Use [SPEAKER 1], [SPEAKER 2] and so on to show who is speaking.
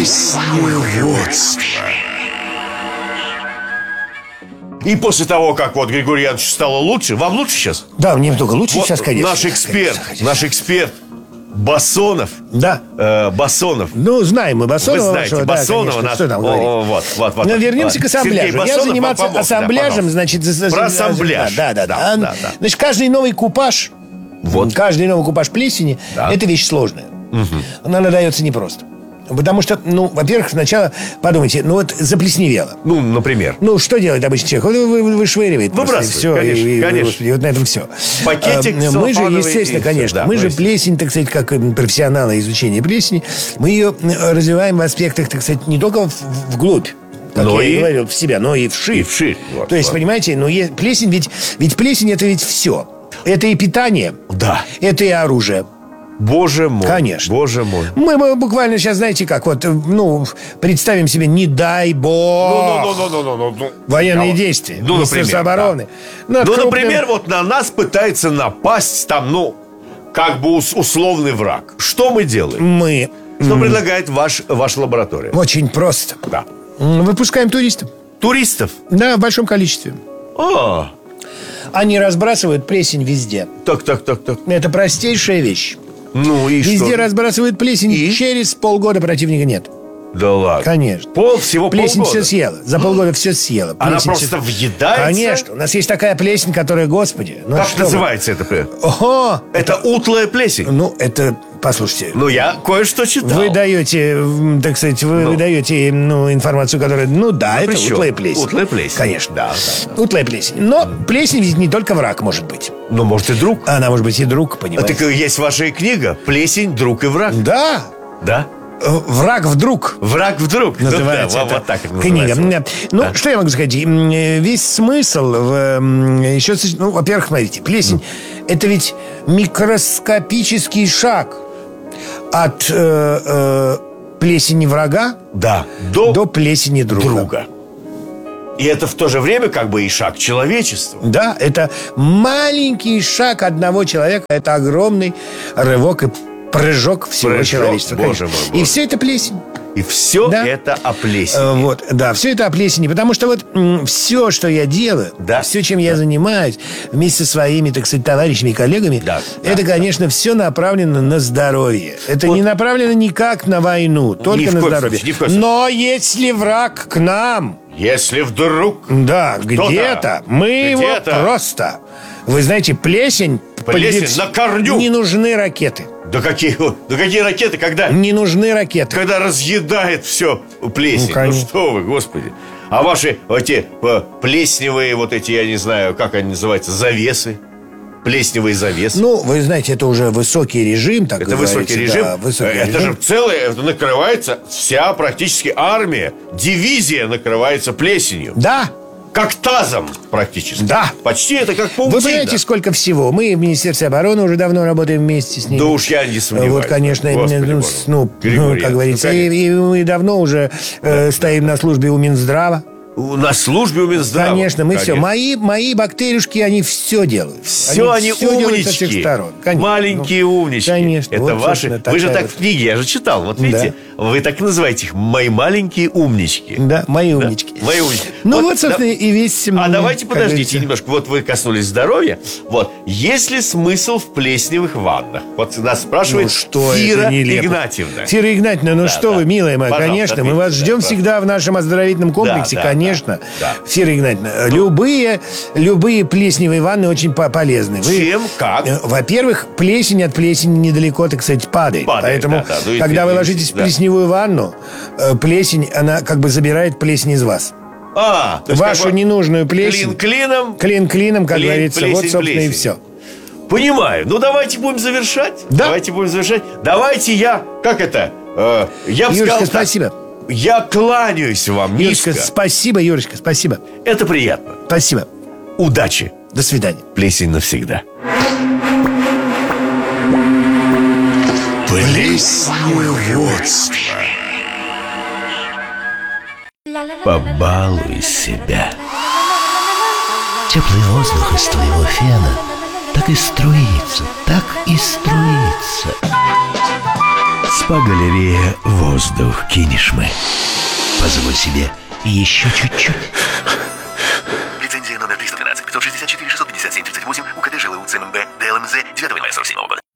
[SPEAKER 1] Плесневодство.
[SPEAKER 2] И после того, как вот Григорию Яновичу стало лучше, вам лучше сейчас?
[SPEAKER 3] Да, мне только лучше
[SPEAKER 2] Вот
[SPEAKER 3] сейчас, конечно.
[SPEAKER 2] наш эксперт Басонов.
[SPEAKER 3] Да.
[SPEAKER 2] Басонов.
[SPEAKER 3] Ну, знаем мы Басонова.
[SPEAKER 2] Вы знаете,
[SPEAKER 3] вашего,
[SPEAKER 2] Басонова.
[SPEAKER 3] да, что там говорить.
[SPEAKER 2] Вот.
[SPEAKER 3] Но вернемся к ассамбляжу.
[SPEAKER 2] Сергей
[SPEAKER 3] Я
[SPEAKER 2] Басонов
[SPEAKER 3] заниматься
[SPEAKER 2] вам помог,
[SPEAKER 3] ассамбляжем,
[SPEAKER 2] да,
[SPEAKER 3] значит...
[SPEAKER 2] Про ассамбляж.
[SPEAKER 3] Да. Значит, каждый новый купаж, каждый новый купаж плесени, это вещь сложная. Она надается непросто. Потому что, во-первых, сначала подумайте, вот заплесневело.
[SPEAKER 2] Например.
[SPEAKER 3] Что делает обычный человек? Вышвыривает.
[SPEAKER 2] Выбрасывает,
[SPEAKER 3] все,
[SPEAKER 2] конечно.
[SPEAKER 3] И вот на этом все.
[SPEAKER 2] Пакетик
[SPEAKER 3] мы же, естественно, конечно, мы же плесень, так сказать, как профессионалы изучения плесени, мы ее развиваем в аспектах, так сказать, не только вглубь, как я и говорил, в себя, но и вширь.
[SPEAKER 2] И вширь.
[SPEAKER 3] То есть, понимаете, плесень, ведь плесень это ведь все. Это и питание, это и оружие.
[SPEAKER 2] Боже мой.
[SPEAKER 3] Конечно.
[SPEAKER 2] Боже мой.
[SPEAKER 3] Мы буквально сейчас, знаете как, представим себе, не дай бог, военные действия. Министерство обороны.
[SPEAKER 2] Например, на нас пытается напасть там, как бы условный враг. Что мы делаем? Что предлагает ваша лаборатория?
[SPEAKER 3] Очень просто.
[SPEAKER 2] Да.
[SPEAKER 3] Выпускаем туристов.
[SPEAKER 2] Туристов?
[SPEAKER 3] Да, в большом количестве. Они разбрасывают плесень везде.
[SPEAKER 2] Так.
[SPEAKER 3] Это простейшая вещь.
[SPEAKER 2] И
[SPEAKER 3] везде
[SPEAKER 2] что?
[SPEAKER 3] разбрасывают плесень,
[SPEAKER 2] И
[SPEAKER 3] через полгода противника нет.
[SPEAKER 2] Да ладно.
[SPEAKER 3] Конечно.
[SPEAKER 2] Всего
[SPEAKER 3] плесень
[SPEAKER 2] полгода?
[SPEAKER 3] все съела. За полгода все съела.
[SPEAKER 2] Она
[SPEAKER 3] Плесень
[SPEAKER 2] просто въедается?
[SPEAKER 3] Конечно. У нас есть такая плесень, которая, господи...
[SPEAKER 2] Как называется это?
[SPEAKER 3] Ого!
[SPEAKER 2] Это утлая плесень?
[SPEAKER 3] Это... Послушайте.
[SPEAKER 2] Я кое-что читал.
[SPEAKER 3] Вы даете, так сказать, вы даете информацию, которая... это утлая плесень.
[SPEAKER 2] Утлая плесень.
[SPEAKER 3] Конечно.
[SPEAKER 2] Да.
[SPEAKER 3] Утлая плесень. Но плесень ведь не только враг может быть.
[SPEAKER 2] Может и друг.
[SPEAKER 3] Она может быть и друг, понимаете.
[SPEAKER 2] Так есть ваша и книга «Плесень, друг и враг».
[SPEAKER 3] Да.
[SPEAKER 2] Да?
[SPEAKER 3] «Враг вдруг».
[SPEAKER 2] «Враг вдруг».
[SPEAKER 3] Называется
[SPEAKER 2] вот так это
[SPEAKER 3] книга.
[SPEAKER 2] называется.
[SPEAKER 3] Что я могу сказать? Весь смысл еще... во-первых, смотрите, плесень это ведь микроскопический шаг от плесени врага до плесени друга.
[SPEAKER 2] И это в то же время как бы и шаг человечества.
[SPEAKER 3] Да, это маленький шаг одного человека. Это огромный рывок и прыжок всего человечества.
[SPEAKER 2] Боже мой.
[SPEAKER 3] И все это плесень.
[SPEAKER 2] И все это о плесени.
[SPEAKER 3] Все это о плесени. Потому что все, что я делаю, все, чем я занимаюсь, вместе со своими, так сказать, товарищами и коллегами, это, конечно, все направлено на здоровье. Это не направлено никак на войну, только на здоровье. Но если враг к нам...
[SPEAKER 2] Если вдруг...
[SPEAKER 3] Да, где-то мы его просто... Вы знаете, плесень
[SPEAKER 2] на корню.
[SPEAKER 3] Не нужны ракеты.
[SPEAKER 2] Да какие ракеты, когда...
[SPEAKER 3] Не нужны ракеты.
[SPEAKER 2] Когда разъедает все плесень. Что вы, господи. А ваши эти плесневые я не знаю, как они называются, завесы. Плесневые завесы.
[SPEAKER 3] Вы знаете, это уже высокий режим, так
[SPEAKER 2] это высокий режим. Да, это же целое, накрывается вся практически армия, дивизия накрывается плесенью.
[SPEAKER 3] Да.
[SPEAKER 2] Как тазом практически.
[SPEAKER 3] Да.
[SPEAKER 2] Почти это как паутина.
[SPEAKER 3] Вы понимаете, сколько всего? Мы в Министерстве обороны уже давно работаем вместе с ними.
[SPEAKER 2] Да уж я не сомневаюсь.
[SPEAKER 3] Конечно, как говорится. И мы давно уже стоим на службе у Минздрава.
[SPEAKER 2] На службе у Минздрава.
[SPEAKER 3] Конечно, мы все. Мои бактерюшки, они все делают.
[SPEAKER 2] Все они умнички.
[SPEAKER 3] Со всех сторон.
[SPEAKER 2] Маленькие умнички.
[SPEAKER 3] Конечно.
[SPEAKER 2] Это ваши. Вы же так в книге, я же читал. Вот видите, вы так и называете их «Мои маленькие умнички».
[SPEAKER 3] Да, мои умнички.
[SPEAKER 2] Мои умнички.
[SPEAKER 3] Собственно, и весь...
[SPEAKER 2] давайте подождите немножко. Вы коснулись здоровья. Есть ли смысл в плесневых ваннах? Нас спрашивает Фира Игнатьевна.
[SPEAKER 3] Фира Игнатьевна, что вы, милая моя, конечно. Мы вас ждем всегда в нашем оздоровительном комплексе, конечно. Фира Игнатьевна, любые плесневые ванны очень полезны.
[SPEAKER 2] Чем? Как?
[SPEAKER 3] Во-первых, плесень от плесени недалеко, так сказать, падает. Поэтому, когда вы ложитесь в плесневую ванну, плесень, она как бы забирает плесень из вас. Вашу ненужную плесень.
[SPEAKER 2] Клин
[SPEAKER 3] клином, как говорится. Вот, собственно, и все.
[SPEAKER 2] Понимаю. Давайте будем завершать. Давайте я... Как это? Я бы
[SPEAKER 3] Юрочка,
[SPEAKER 2] сказал,
[SPEAKER 3] спасибо.
[SPEAKER 2] Я кланяюсь вам низко.
[SPEAKER 3] Юрочка, спасибо, Юрочка, спасибо.
[SPEAKER 2] Это приятно.
[SPEAKER 3] Спасибо.
[SPEAKER 2] Удачи.
[SPEAKER 3] До свидания.
[SPEAKER 2] Плесень навсегда.
[SPEAKER 1] Плесневодство.
[SPEAKER 4] Побалуй себя. Теплый воздух из твоего фена так и струится, так и струится. Спа-галерея «Воздух» Кинешмы. Позволь себе еще чуть-чуть.
[SPEAKER 5] Лицензия номер 313 564 657 38 УКТ ЖЛУ ЦМБ ДЛМЗ 9 января 47 года.